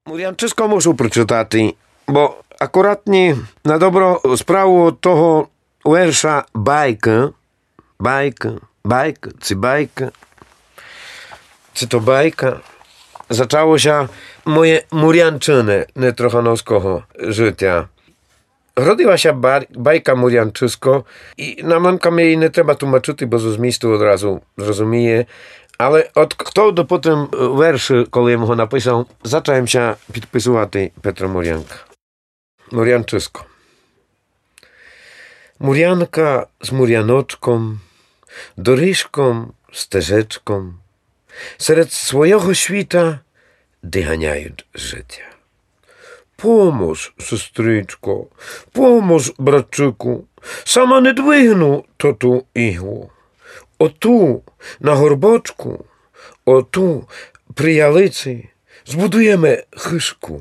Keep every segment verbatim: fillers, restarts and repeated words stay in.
Мур'янчисько мушу прочитати, бо акуратні на добро справу того верша байка, байка, байка, ці байка, ці то байка, zaczęło moje Mur'янчини нетрохановського життя. Родила się bajka Mur'янчисько i na manka jej nie trzeba tłumaczyć, bo z mistu od razu zrozumie. Ale od kto do potem werszy, kiedy ja go napisał, zacząłem się podpisywać Petro Mur'янка. Mur'янчисько. Mur'янка z Mur'яnoczką, dorożką, steżeczką, серед swojego świta dyganiają życia. Pomóż, sestryczko, pomóż, bratczyku, sama nie dwignu to tu igłu. O tu, na горбочку, o tu, при ялиці, збудуємо хишку.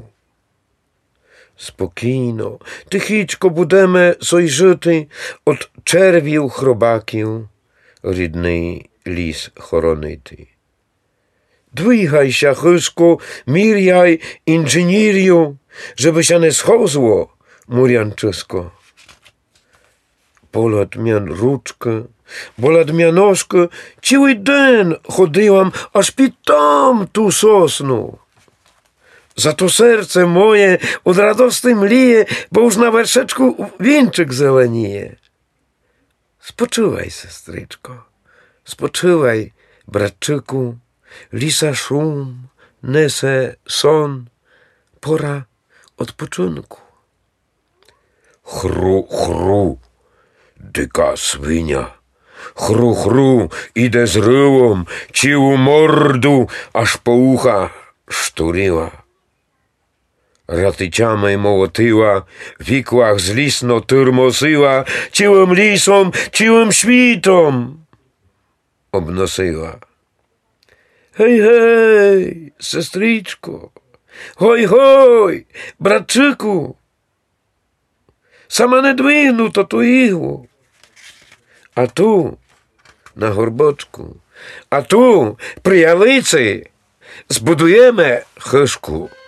Спокійно, тихічко будемо сой жити от червів хробаків, рідний ліс хоронити. Двигайся, хишко, міряй інженір'ю, żeby się nie schozło, Mur'янчисько. Bolad mian ruczkę, bolad mianoszkę, cały dzień chodziłam, aż pitam tu sosnu. Za to serce moje od radości mlije, bo już na werszeczku wieńczyk zelenieje. Spoczywaj, sestryczko, spoczywaj, bratczyku, lisa szum, nese son, pora odpoczynku. Chru, chru, dyka swinia. Chru, chru, idę z ryłą, ciłu mordu, aż po ucha szturiła. Ratyciamej mołotyła, w ikłach zlisno tyrmosiła, ciłym lisom, ciłym świtom obnosiła. Hej, hej, sestryczko, hoj, hoj, bratczyku, sama nie dwignu to tu igłu. A tu, na горбочку, a tu, pri ялиці, збудуємо хишку.